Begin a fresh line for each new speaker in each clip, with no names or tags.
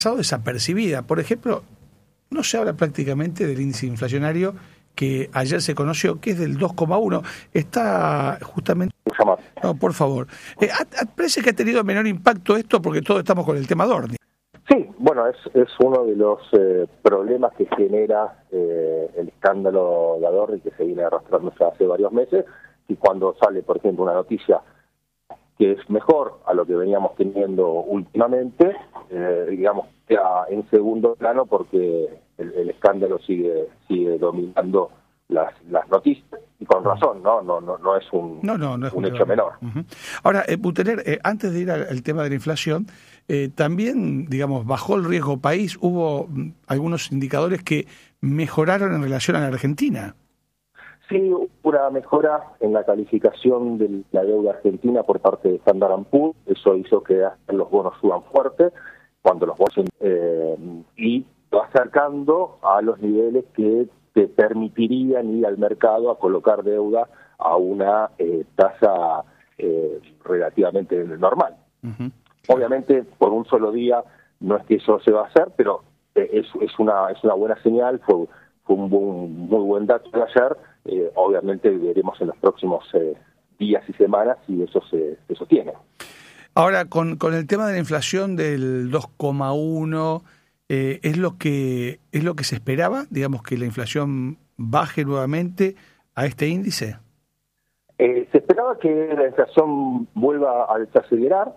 pasado desapercibida. Por ejemplo, no se habla prácticamente del índice inflacionario que ayer se conoció, que es del 2,1. Está justamente... No, por favor. Parece que ha tenido menor impacto esto porque todos estamos con el tema Dorni.
Sí, bueno, es uno de los problemas que genera el escándalo de Adorni, que se viene arrastrando ya hace varios meses, y cuando sale, por ejemplo, una noticia que es mejor a lo que veníamos teniendo últimamente, digamos, queda en segundo plano porque el escándalo sigue dominando las noticias, y con razón, no es un hecho menor.
Uh-huh. Ahora, Buteler, antes de ir al tema de la inflación, también, digamos, bajó el riesgo país, hubo algunos indicadores que mejoraron en relación a la Argentina.
Sí, hubo una mejora en la calificación de la deuda argentina por parte de Standard & Poor's. Eso hizo que los bonos suban fuerte cuando los bonos y va acercando a los niveles que te permitirían ir al mercado a colocar deuda a una tasa relativamente normal. Uh-huh. Obviamente, por un solo día no es que eso se va a hacer, pero es una buena señal, fue un muy buen dato de ayer. Obviamente veremos en los próximos días y semanas si eso se sostiene.
Ahora, con el tema de la inflación del 2,1, ¿es lo que se esperaba? Digamos, que la inflación baje nuevamente a este índice.
Se esperaba que la inflación vuelva a desacelerar,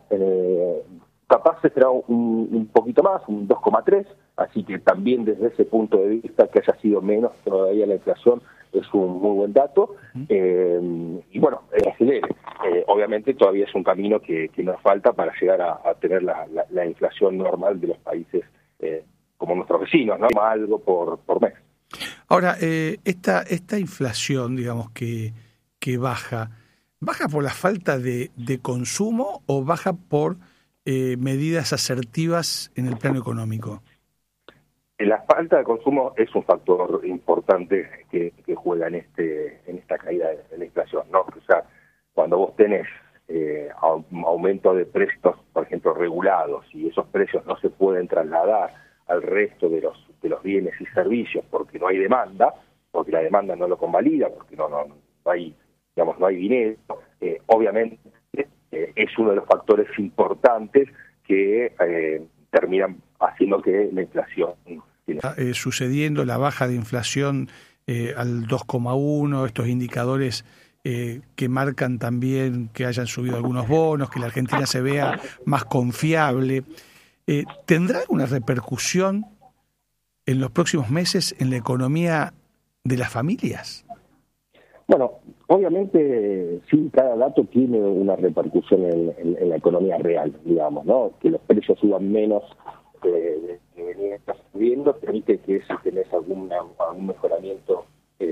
capaz se esperaba un poquito más, un 2,3, así que también desde ese punto de vista que haya sido menos todavía la inflación es un muy buen dato. Uh-huh. Y bueno, acelere. Obviamente todavía es un camino que nos falta para llegar a tener la inflación normal de los países como nuestros vecinos, ¿no? Algo por mes.
Ahora, esta inflación, digamos, que ¿baja por la falta de consumo o baja por medidas asertivas en el plano económico?
La falta de consumo es un factor importante que juega en esta caída de la inflación, ¿no? O sea, cuando vos tenés aumento de precios, por ejemplo, regulados, y esos precios no se pueden trasladar al resto de los bienes y servicios porque no hay demanda, porque la demanda no lo convalida, porque no hay, digamos, no hay dinero, obviamente es uno de los factores importantes que terminan haciendo que la inflación...
sucediendo la baja de inflación al 2,1, estos indicadores que marcan también que hayan subido algunos bonos, que la Argentina se vea más confiable, ¿tendrá alguna repercusión en los próximos meses en la economía de las familias?
Bueno, obviamente sí, cada dato tiene una repercusión en la economía real, digamos, ¿no? Que los precios suban menos que venían subiendo permite que si tenés algún mejoramiento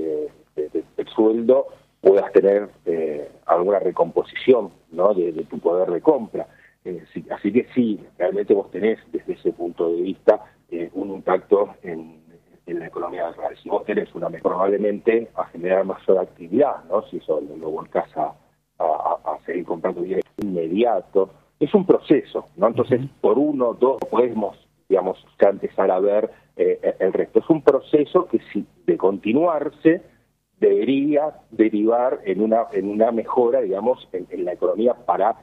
del sueldo puedas tener alguna recomposición, ¿no? de tu poder de compra. Así que sí, realmente vos tenés desde ese punto de vista un impacto en la economía real. Si vos tenés una mejora, probablemente a generar mayor actividad, ¿no? Si eso lo volcás a seguir comprando bien inmediato. Es un proceso, ¿no? Entonces, por uno, dos, podemos, digamos, ya empezar a ver el resto. Es un proceso que, si de continuarse, debería derivar en una mejora, digamos, en la economía para...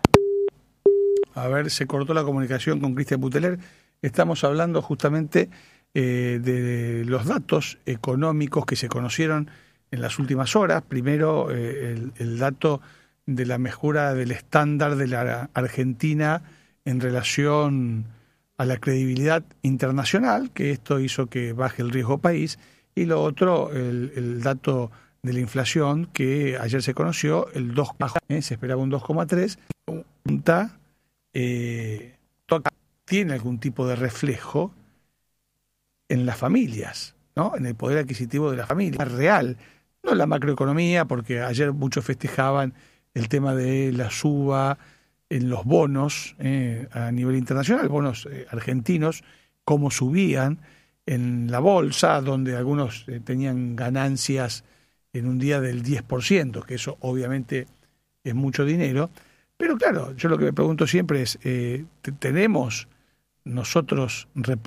A ver, se cortó la comunicación con Cristian Buteler. Estamos hablando justamente de los datos económicos que se conocieron en las últimas horas. Primero, el dato de la mejora del estándar de la Argentina en relación a la credibilidad internacional, que esto hizo que baje el riesgo país, y lo otro, el dato de la inflación, que ayer se conoció, el 2, se esperaba un 2,3, tiene algún tipo de reflejo en las familias, ¿no? En el poder adquisitivo de la familia real, no en la macroeconomía, porque ayer muchos festejaban el tema de la suba en los bonos a nivel internacional, bonos argentinos, cómo subían en la bolsa, donde algunos tenían ganancias en un día del 10%, que eso obviamente es mucho dinero. Pero claro, yo lo que me pregunto siempre es, ¿tenemos nosotros